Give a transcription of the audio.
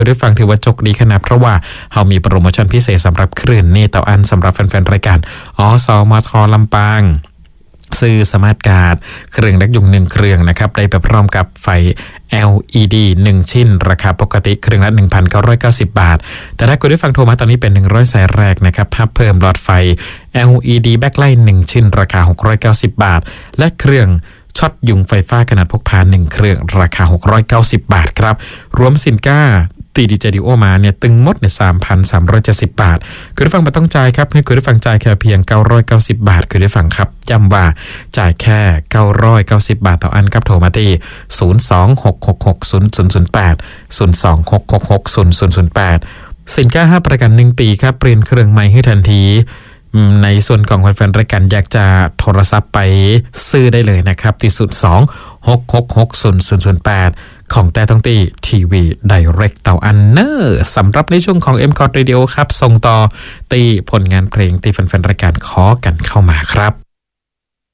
ได้ฟังถือว่าจกดีขนาดเพราะว่าเรามีโปรโมชั่นพิเศษสำหรับคลื่นนี่ต่ออันสำหรับแฟนๆรายการอสมทลำปางซื้อสมาร์ทการ์ดเครื่องดักยุง1เครื่องนะครับได้ไปพร้อมกับไฟ LED 1 ชิ้นราคาปกติเครื่องละ 1,990 บาทแต่ถ้าคุณได้ฟังโทรมาตอนนี้เป็น100สายแรกนะครับภาพเพิ่มหลอดไฟ LED backlight 1 ชิ้นราคา690 บาทและเครื่องช็อตยุงไฟฟ้าขนาดพกพา1เครื่องราคา690 บาทครับรวมสินค้าตีดีเจดีโอมาเนี่ยตึงหมดใน 3,370 บาทคุณผู้ฟังไม่ต้องจ่ายครับให้คุณผู้ฟังจ่ายแค่เพียง990 บาทคุณผู้ฟังครับย้ำว่าจ่ายแค่990 บาทต่ออันครับโทรมาที่026660008 026660008สินค้า5ประกัน1ปีครับเปลี่ยนเครื่องใหม่ให้ทันทีในส่วนของแฟนๆรายการอยากจะโทรศัพท์ไปซื้อได้เลยนะครับที่02-666-0008ของแต่ต้องตีทีวีไดเรกเต่าอันเนอร์สำหรับในช่วงของ M-Code Radio ครับส่งต่อตีผลงานเพลงตีแฟนๆรายการขอกันเข้ามาครับ